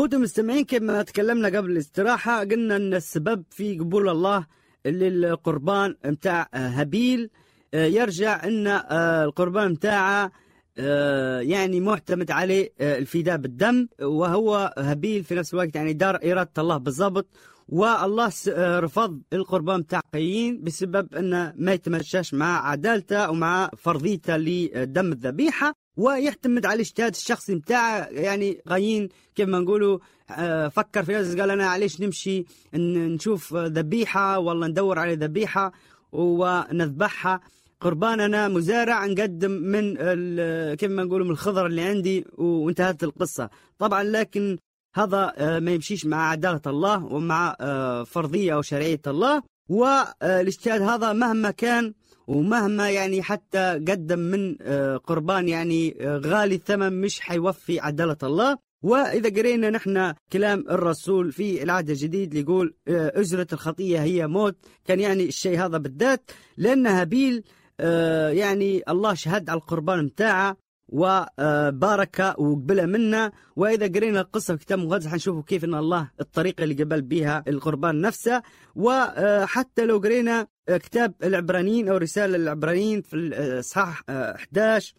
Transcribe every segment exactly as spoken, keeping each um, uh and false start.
أخوتي المستمعين، كما تكلمنا قبل الاستراحة قلنا أن السبب في قبول الله للقربان متاع هابيل يرجع أن القربان متاعه يعني معتمد عليه الفداء بالدم، وهو هابيل في نفس الوقت يعني دار إرادة الله بالضبط. والله رفض القربان متاع قايين بسبب أنه ما يتمشاش مع عدالته ومع فرضيته لدم الذبيحة، ويعتمد على الاجتهاد الشخصي متاعه. يعني قايين كيف ما نقولوا فكر في نفسه، قال أنا علاش نمشي نشوف ذبيحة والله ندور على ذبيحة ونذبحها، قربان أنا مزارع نقدم من كيف ما نقولوا من الخضر اللي عندي، وانتهت القصة طبعا. لكن هذا ما يمشيش مع عدالة الله ومع فرضية أو شرعية الله. والاجتهاد هذا مهما كان ومهما يعني حتى قدم من قربان يعني غالي الثمن مش حيوفي عدالة الله. وإذا قرينا نحن كلام الرسول في العهد الجديد اللي يقول أجرة الخطية هي موت، كان يعني الشيء هذا بالذات لأن هابيل يعني الله شهد على القربان متاعه وبارك وقبل منا. وإذا قرينا القصة في كتاب مقدس حنشوفوا كيف أن الله الطريقة اللي قبل بها القربان نفسه. وحتى لو قرينا كتاب العبرانيين أو رسالة العبرانيين في الإصحاح أحد عشر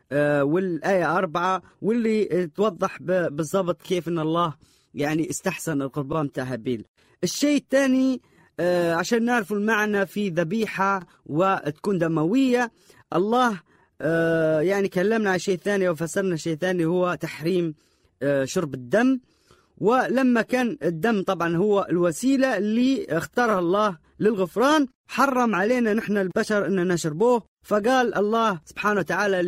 والآية أربعة، واللي توضح بالضبط كيف أن الله يعني استحسن القربان متاع هابيل. الشيء الثاني عشان نعرفوا المعنى في ذبيحة وتكون دموية، الله آه يعني كلمنا عن شيء ثاني وفسرنا شيء ثاني هو تحريم آه شرب الدم. ولما كان الدم طبعا هو الوسيلة اللي اختارها الله للغفران، حرم علينا نحن البشر أن نشربوه. فقال الله سبحانه وتعالى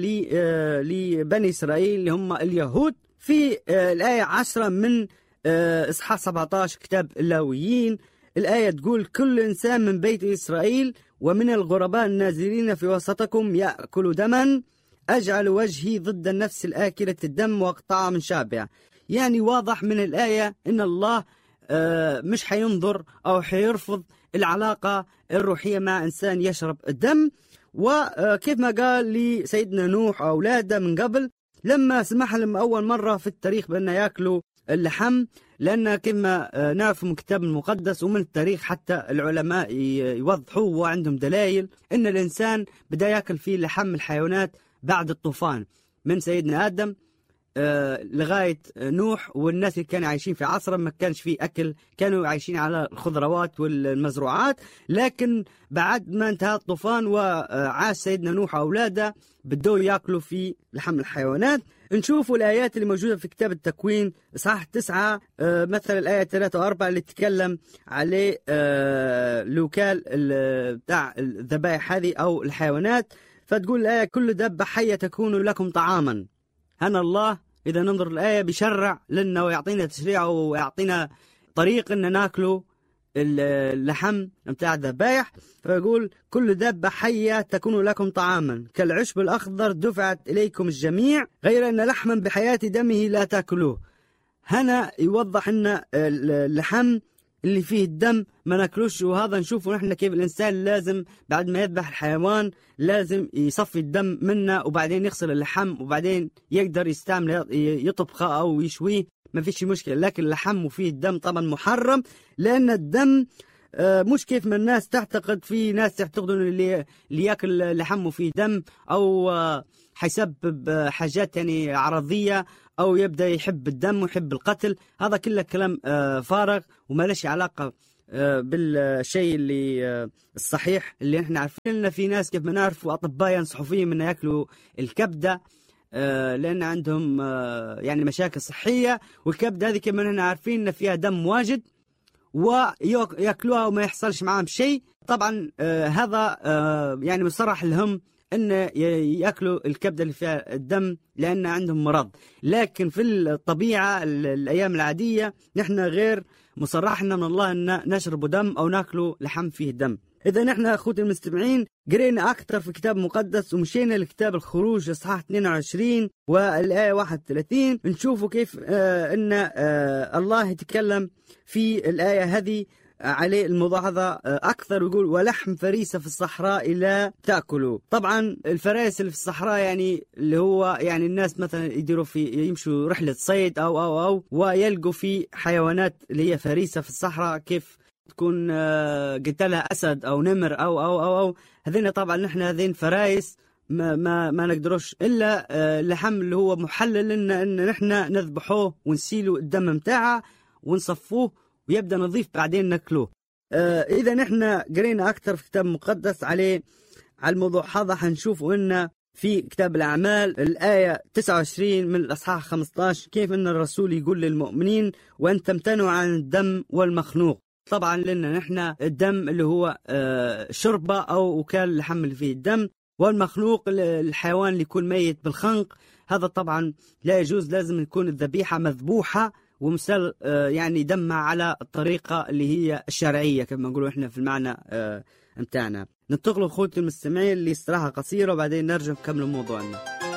لبني إسرائيل اللي هم اليهود في آه الآية عشرة من آه إصحاح سبعة عشر كتاب اللاويين، الآية تقول كل إنسان من بيت إسرائيل ومن الغرباء النازلين في وسطكم يأكل دما أجعل وجهي ضد النفس الآكلة الدم وأقطعها من شعبها. يعني واضح من الآية إن الله مش حينظر أو حيرفض العلاقة الروحية مع إنسان يشرب الدم. وكيف ما قال لسيدنا نوح أولاده من قبل لما سمح لهم أول مرة في التاريخ بأن يأكلوا اللحم، لأن كما نعرف من الكتاب المقدس ومن التاريخ حتى العلماء يوضحوا وعندهم دلائل أن الإنسان بدأ يأكل فيه لحم الحيوانات بعد الطوفان من سيدنا آدم لغاية نوح. والناس اللي كانوا عايشين في عصره ما كانش فيه أكل، كانوا عايشين على الخضروات والمزروعات. لكن بعد ما انتهى الطوفان وعاش سيدنا نوح وأولاده بدوا يأكلوا في لحم الحيوانات. نشوفوا الآيات اللي موجودة في كتاب التكوين إصحاح تسعة آه مثلا الآية ثلاثة وأربعة اللي تتكلم عليه آه لوكال بتاع الذبائح هذه أو الحيوانات. فتقول الآية كل دابة حية تكون لكم طعاما. هنا الله إذا ننظر الآية بيشرع لنا ويعطينا تشريع ويعطينا طريق أن ناكله اللحم متاع الذبائح. فيقول كل دابة حية تكون لكم طعاما كالعشب الأخضر دفعت إليكم الجميع غير أن لحما بحياة دمه لا تأكلوه. هنا يوضح أن اللحم اللي فيه الدم ما ناكلوش. وهذا نشوفه نحن كيف الإنسان لازم بعد ما يذبح الحيوان لازم يصفي الدم منه وبعدين يغسل اللحم وبعدين يقدر يستعمل يطبخه أو يشويه، ما فيش مشكلة. لكن اللحم وفيه الدم طبعا محرم، لأن الدم مش كيف ما الناس تعتقد. في ناس تعتقدون اللي, اللي يأكل لحم وفيه دم أو حيسبب حاجات يعني عرضية أو يبدأ يحب الدم ويحب القتل. هذا كله كلام فارغ وما لش علاقة بالشيء اللي الصحيح اللي احنا عارفين. لنا في ناس كيف ما نعرف أطباء ينصحوا فيهم أن يأكلوا الكبدة لأن عندهم يعني مشاكل صحية، والكبدة هذه كما نحن عارفين أن فيها دم واجد ويأكلوها وما يحصلش معهم شيء. طبعا هذا يعني مصرح لهم أن يأكلوا الكبدة اللي فيها الدم لأن عندهم مرض. لكن في الطبيعة الأيام العادية نحن غير مصرحنا من الله أن نشرب دم أو نأكلوا لحم فيه دم. إذا نحن أخوتي المستمعين قرينا أكثر في كتاب مقدس ومشينا لكتاب الخروج إصحاح اثنين وعشرين والآية واحد وثلاثين نشوفوا كيف آه أن آه الله يتكلم في الآية هذه عليه الملاحظة أكثر، ويقول ولحم فريسة في الصحراء لا تأكلوا. طبعا الفرائس اللي في الصحراء يعني اللي هو يعني الناس مثلا يديروا في يمشوا رحلة صيد أو أو أو ويلقوا في حيوانات اللي هي فريسة في الصحراء، كيف تكون قتلها أسد أو نمر أو أو أو, أو. هذين طبعا نحن هذين فرايس ما ما ما نقدروش الا اللحم اللي هو محلل لنا ان نحن نذبحوه ونسيلوا الدم متاعه ونصفوه ويبدا نظيف بعدين ناكلوه. آه اذا نحن قرينا اكثر في كتاب مقدس عليه على الموضوع هذا، حنشوف ان في كتاب الاعمال الايه تسعة وعشرين من الاصحاح خمسة عشر كيف ان الرسول يقول للمؤمنين وان تمتنعوا عن الدم والمخنوق. طبعا لنا نحن الدم اللي هو آه شربه او وكال اللحم اللي فيه الدم، والمخلوق الحيوان اللي يكون ميت بالخنق، هذا طبعا لا يجوز، لازم يكون الذبيحة مذبوحة ومسل يعني دمها على الطريقة اللي هي الشرعية كما نقولوا احنا في المعنى متاعنا. ننتقلوا اخوتي المستمعين لاستراحة قصيرة وبعدين نرجع نكمل موضوعنا.